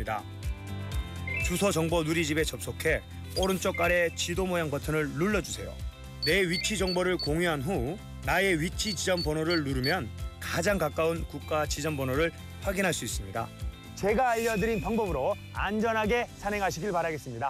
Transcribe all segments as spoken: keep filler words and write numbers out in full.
있습니다. 주소 정보 누리집에 접속해 오른쪽 아래 지도 모양 버튼을 눌러주세요. 내 위치 정보를 공유한 후 나의 위치 지점 번호를 누르면 가장 가까운 국가 지점 번호를 확인할 수 있습니다. 제가 알려드린 방법으로 안전하게 산행하시길 바라겠습니다.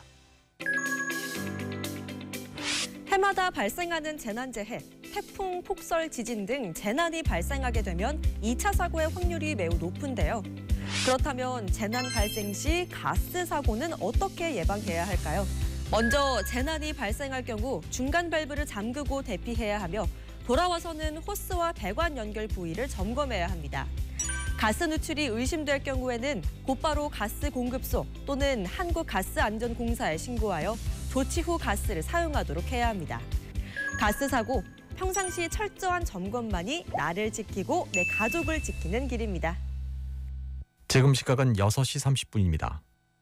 해마다 발생하는 재난재해, 태풍, 폭설, 지진 등 재난이 발생하게 되면 이 차 사고의 확률이 매우 높은데요. 그렇다면 재난 발생 시 가스 사고는 어떻게 예방해야 할까요? 먼저 재난이 발생할 경우 중간 밸브를 잠그고 대피해야 하며 돌아와서는 호스와 배관 연결 부위를 점검해야 합니다. 가스 누출이 의심될 경우에는 곧바로 가스 공급소 또는 한국가스안전공사에 신고하여 조치 후 가스를 사용하도록 해야 합니다. 가스 사고, 평상시 철저한 점검만이 나를 지키고 내 가족을 지키는 길입니다. 지금 시각은 여섯 시 삼십 분입니다.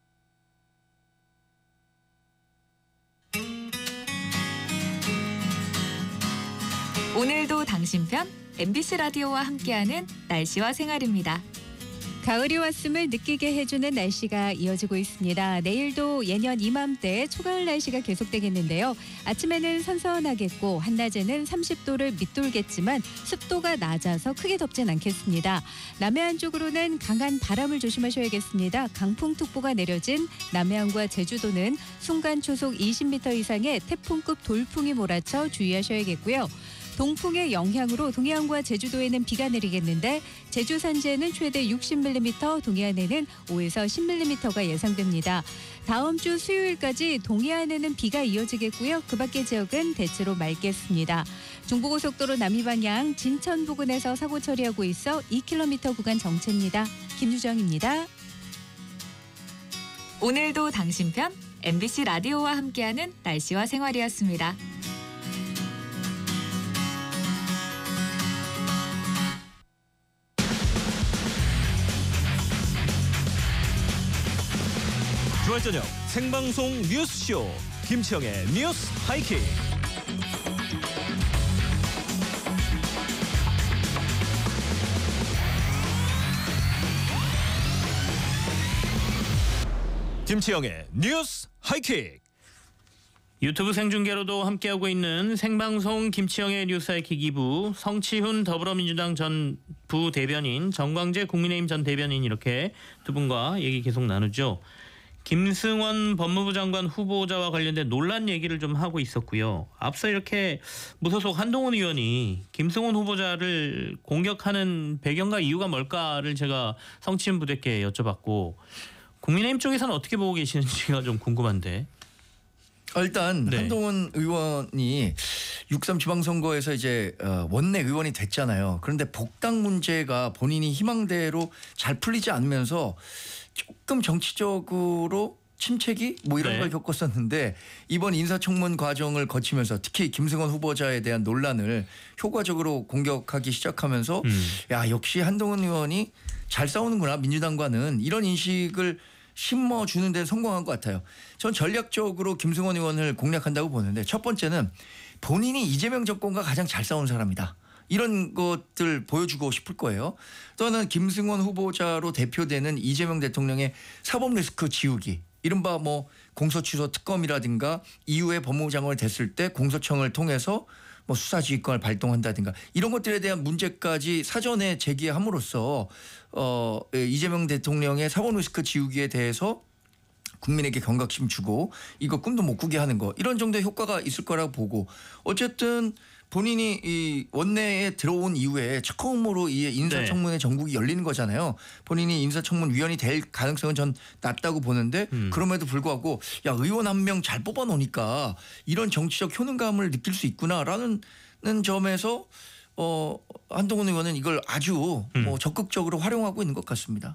오늘도 당신 편 엠비씨 라디오와 함께하는 날씨와 생활입니다. 가을이 왔음을 느끼게 해주는 날씨가 이어지고 있습니다. 내일도 예년 이맘때 초가을 날씨가 계속되겠는데요. 아침에는 선선하겠고 한낮에는 삼십 도를 밑돌겠지만 습도가 낮아서 크게 덥진 않겠습니다. 남해안 쪽으로는 강한 바람을 조심하셔야겠습니다. 강풍특보가 내려진 남해안과 제주도는 순간 초속 이십 미터 이상의 태풍급 돌풍이 몰아쳐 주의하셔야겠고요. 동풍의 영향으로 동해안과 제주도에는 비가 내리겠는데 제주 산지에는 최대 육십 밀리미터, 동해안에는 오에서 십 밀리미터가 예상됩니다. 다음 주 수요일까지 동해안에는 비가 이어지겠고요. 그 밖의 지역은 대체로 맑겠습니다. 중부고속도로 남이방향 진천 부근에서 사고 처리하고 있어 이 킬로미터 구간 정체입니다. 김유정입니다. 오늘도 당신 편 엠비씨 라디오와 함께하는 날씨와 생활이었습니다. 주말 저녁 생방송 뉴스쇼 김치영의 뉴스 하이킥. 김치영의 뉴스 하이킥. 유튜브 생중계로도 함께하고 있는 생방송 김치영의 뉴스 하이킥 이 부, 성치훈 더불어민주당 전 부대변인, 정광재 국민의힘 전 대변인 이렇게 두 분과 얘기 계속 나누죠. 김승원 법무부 장관 후보자와 관련된 논란 얘기를 좀 하고 있었고요. 앞서 이렇게 무소속 한동훈 의원이 김승원 후보자를 공격하는 배경과 이유가 뭘까를 제가 성치훈 부대께 여쭤봤고, 국민의힘 쪽에서는 어떻게 보고 계시는지가 좀 궁금한데. 일단 네. 한동훈 의원이 육삼 지방선거에서 이제 원내 의원이 됐잖아요. 그런데 복당 문제가 본인이 희망대로 잘 풀리지 않으면서 조금 정치적으로 침체기 뭐 이런 네. 걸 겪었었는데, 이번 인사청문 과정을 거치면서 특히 김승원 후보자에 대한 논란을 효과적으로 공격하기 시작하면서 음. 야, 역시 한동훈 의원이 잘 싸우는구나, 민주당과는, 이런 인식을 심어주는 데 성공한 것 같아요. 전 전략적으로 김승원 의원을 공략한다고 보는데, 첫 번째는 본인이 이재명 정권과 가장 잘 싸운 사람이다, 이런 것들 보여주고 싶을 거예요. 또 하나는 김승원 후보자로 대표되는 이재명 대통령의 사법 리스크 지우기, 이른바 뭐 공소 취소 특검이라든가 이후에 법무부 장관이 됐을 때 공소청을 통해서 뭐 수사지휘권을 발동한다든가, 이런 것들에 대한 문제까지 사전에 제기함으로써 어, 이재명 대통령의 사법 리스크 지우기에 대해서 국민에게 경각심 주고 이거 꿈도 못 꾸게 하는 거, 이런 정도의 효과가 있을 거라고 보고, 어쨌든 본인이 이 원내에 들어온 이후에 처음으로 이 인사청문회 네. 전국이 열리는 거잖아요. 본인이 인사청문 위원이 될 가능성은 전 낮다고 보는데 음. 그럼에도 불구하고 야, 의원 한 명 잘 뽑아놓으니까 이런 정치적 효능감을 느낄 수 있구나라는 점에서 어, 한동훈 의원은 이걸 아주 음. 뭐 적극적으로 활용하고 있는 것 같습니다.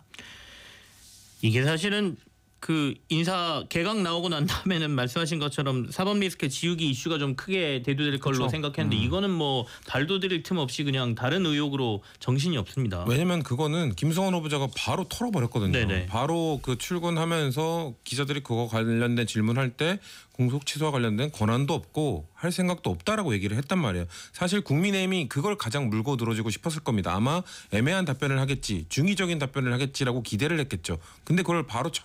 이게 사실은 그 인사 개각 나오고 난 다음에는 말씀하신 것처럼 사법 리스크 지우기 이슈가 좀 크게 대두될 걸로 그렇죠. 생각했는데, 음. 이거는 뭐 발도 들일 틈 없이 그냥 다른 의혹으로 정신이 없습니다. 왜냐면 그거는 김승원 후보자가 바로 털어버렸거든요. 네네. 바로 그 출근하면서 기자들이 그거 관련된 질문할 때 공소 취소와 관련된 권한도 없고 할 생각도 없다라고 얘기를 했단 말이에요. 사실 국민의힘이 그걸 가장 물고 늘어지고 싶었을 겁니다. 아마 애매한 답변을 하겠지, 중의적인 답변을 하겠지라고 기대를 했겠죠. 근데 그걸 바로